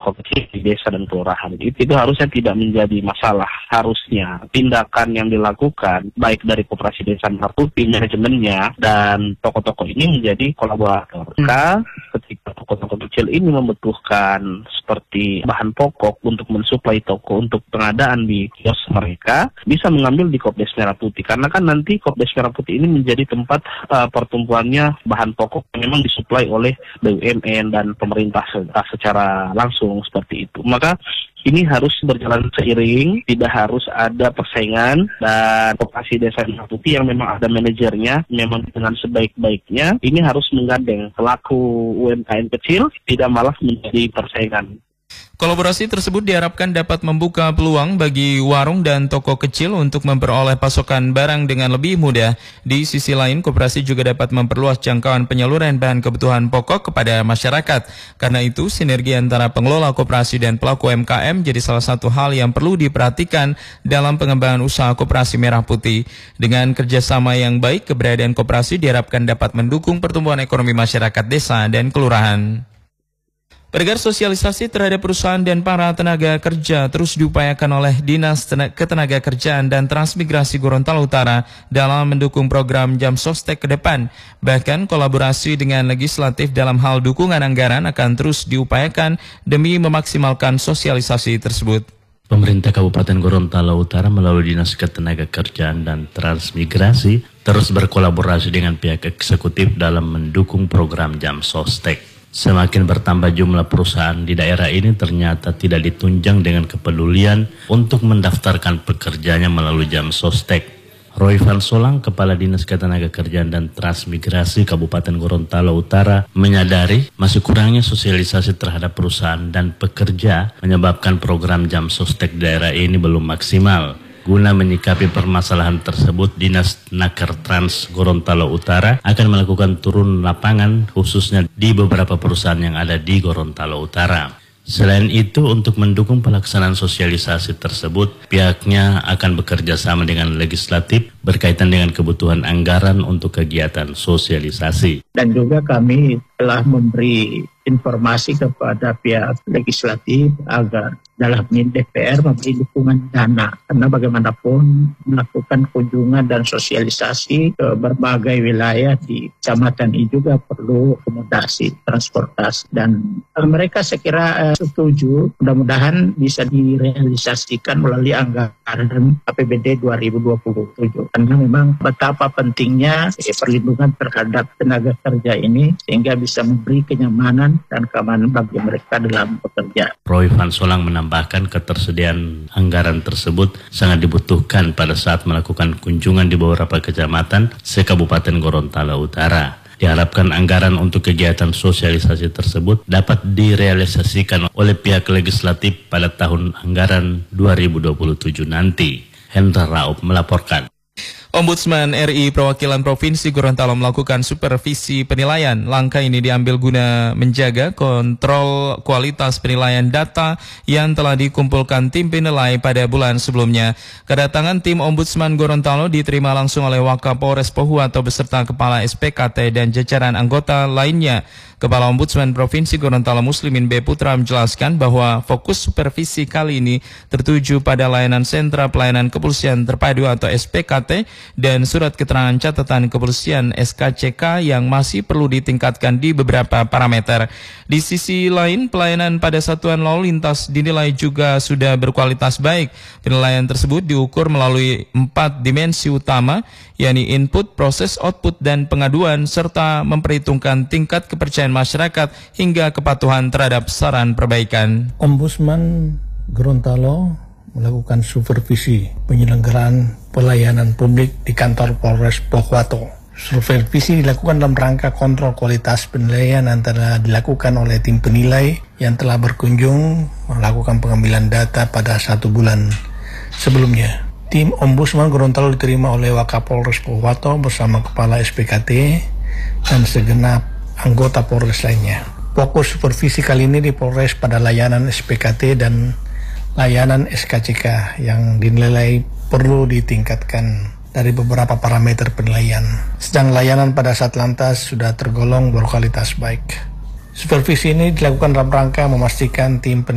toko kecil di desa dan kelurahan. Itu harusnya tidak menjadi masalah. Harusnya tindakan yang dilakukan baik dari Koperasi Desa Merah Putih, manajemennya, dan toko-toko ini menjadi kolaborator. Maka ketika toko-toko kecil ini membutuhkan seperti bahan pokok untuk mensuplai toko untuk pengadaan di kios mereka, bisa mengambil di Kopdes Merah Putih. Karena kan nanti Kopdes Merah Putih ini menjadi tempat pertumbuhannya bahan pokok yang memang disuplai oleh BUMN dan pemerintah secara langsung seperti itu. Maka ini harus berjalan seiring, tidak harus ada persaingan, dan Koperasi Desa Merah Putih yang memang ada manajernya, memang dengan sebaik-baiknya, ini harus menggandeng pelaku UMKM kecil, tidak malah menjadi persaingan. Kolaborasi tersebut diharapkan dapat membuka peluang bagi warung dan toko kecil untuk memperoleh pasokan barang dengan lebih mudah. Di sisi lain, koperasi juga dapat memperluas jangkauan penyaluran bahan kebutuhan pokok kepada masyarakat. Karena itu, sinergi antara pengelola koperasi dan pelaku UMKM jadi salah satu hal yang perlu diperhatikan dalam pengembangan usaha Koperasi Merah Putih. Dengan kerjasama yang baik, keberadaan koperasi diharapkan dapat mendukung pertumbuhan ekonomi masyarakat desa dan kelurahan. Pendengar, sosialisasi terhadap perusahaan dan para tenaga kerja terus diupayakan oleh Dinas Ketenagakerjaan dan Transmigrasi Gorontalo Utara dalam mendukung program Jam Sostek ke depan. Bahkan kolaborasi dengan legislatif dalam hal dukungan anggaran akan terus diupayakan demi memaksimalkan sosialisasi tersebut. Pemerintah Kabupaten Gorontalo Utara melalui Dinas Ketenagakerjaan dan Transmigrasi terus berkolaborasi dengan pihak eksekutif dalam mendukung program Jam Sostek. Semakin bertambah jumlah perusahaan di daerah ini ternyata tidak ditunjang dengan kepedulian untuk mendaftarkan pekerjanya melalui Jam Sostek. Roy Van Solang, Kepala Dinas Ketenagakerjaan dan Transmigrasi Kabupaten Gorontalo Utara, menyadari masih kurangnya sosialisasi terhadap perusahaan dan pekerja menyebabkan program Jam Sostek di daerah ini belum maksimal. Guna menyikapi permasalahan tersebut, Dinas Naker Trans Gorontalo Utara akan melakukan turun lapangan khususnya di beberapa perusahaan yang ada di Gorontalo Utara. Selain itu, untuk mendukung pelaksanaan sosialisasi tersebut, pihaknya akan bekerja sama dengan legislatif berkaitan dengan kebutuhan anggaran untuk kegiatan sosialisasi. Dan juga kami telah memberi informasi kepada pihak legislatif agar dalam DPR memberi dukungan dana, karena bagaimanapun melakukan kunjungan dan sosialisasi ke berbagai wilayah di kecamatan ini juga perlu akomodasi transportasi, dan mereka saya kira setuju. Mudah-mudahan bisa direalisasikan melalui anggaran APBD 2027, karena memang betapa pentingnya perlindungan terhadap tenaga kerja ini sehingga bisa memberi kenyamanan dan keamanan bagi mereka dalam bekerja. Roy Van Solang menambahkan ketersediaan anggaran tersebut sangat dibutuhkan pada saat melakukan kunjungan di beberapa kecamatan se-Kabupaten Gorontalo Utara. Diharapkan anggaran untuk kegiatan sosialisasi tersebut dapat direalisasikan oleh pihak legislatif pada tahun anggaran 2027 nanti. Hendra Raup melaporkan. Ombudsman RI Perwakilan Provinsi Gorontalo melakukan supervisi penilaian. Langkah ini diambil guna menjaga kontrol kualitas penilaian data yang telah dikumpulkan tim penilai pada bulan sebelumnya. Kedatangan tim Ombudsman Gorontalo diterima langsung oleh Wakapolres Pohuwato beserta Kepala SPKT dan jajaran anggota lainnya. Kepala Ombudsman Provinsi Gorontalo Muslimin B. Putra menjelaskan bahwa fokus supervisi kali ini tertuju pada layanan sentra pelayanan kepolisian terpadu atau SPKT dan surat keterangan catatan kepolisian SKCK yang masih perlu ditingkatkan di beberapa parameter. Di sisi lain, pelayanan pada satuan lalu lintas dinilai juga sudah berkualitas baik. Penilaian tersebut diukur melalui 4 dimensi utama, yakni input, proses, output, dan pengaduan, serta memperhitungkan tingkat kepercayaan masyarakat hingga kepatuhan terhadap saran perbaikan. Ombudsman Gorontalo melakukan supervisi penyelenggaraan pelayanan publik di kantor Polres Pohuwato. Supervisi dilakukan dalam rangka kontrol kualitas penilaian antara dilakukan oleh tim penilai yang telah berkunjung melakukan pengambilan data pada 1 bulan sebelumnya. Tim Ombudsman Gorontalo diterima oleh Wakapolres Pohuwato bersama Kepala SPKT dan segenap anggota Polres lainnya. Fokus supervisi kali ini di Polres pada layanan SPKT dan layanan SKCK yang dinilai perlu ditingkatkan dari beberapa parameter penilaian. Sedang layanan pada Satlantas sudah tergolong berkualitas baik. Supervisi ini dilakukan dalam rangka memastikan tim